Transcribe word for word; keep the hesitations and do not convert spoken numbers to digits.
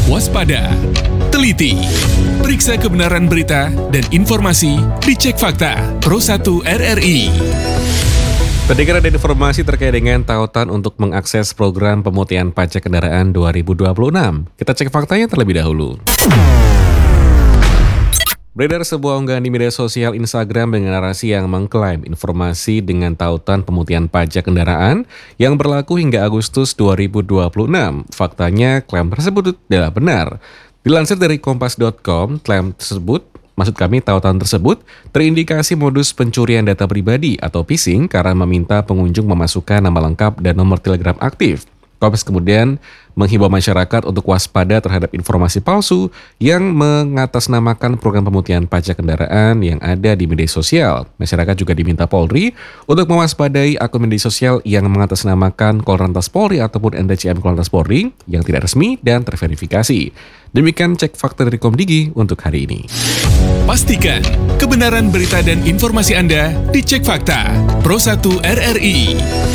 waspada, teliti, periksa kebenaran berita dan informasi di Cek Fakta Pro satu R R I. Pendengar, ada informasi terkait dengan tautan untuk mengakses program pemutihan pajak kendaraan dua ribu dua puluh enam. Kita cek faktanya terlebih dahulu. Beredar sebuah unggahan di media sosial Instagram dengan narasi yang mengklaim informasi dengan tautan pemutihan pajak kendaraan yang berlaku hingga Agustus dua ribu dua puluh enam. Faktanya, klaim tersebut tidak benar. Dilansir dari kompas dot com, klaim tersebut, maksud kami tautan tersebut, terindikasi modus pencurian data pribadi atau phishing karena meminta pengunjung memasukkan nama lengkap dan nomor telegram aktif. Kompas kemudian menghimbau masyarakat untuk waspada terhadap informasi palsu yang mengatasnamakan program pemutihan pajak kendaraan yang ada di media sosial. Masyarakat juga diminta Polri untuk mewaspadai akun media sosial yang mengatasnamakan Korlantas Polri ataupun N T C M Korlantas Polri yang tidak resmi dan terverifikasi. Demikian cek fakta dari Komdigi untuk hari ini. Pastikan kebenaran berita dan informasi Anda di Cek Fakta Pro satu R R I.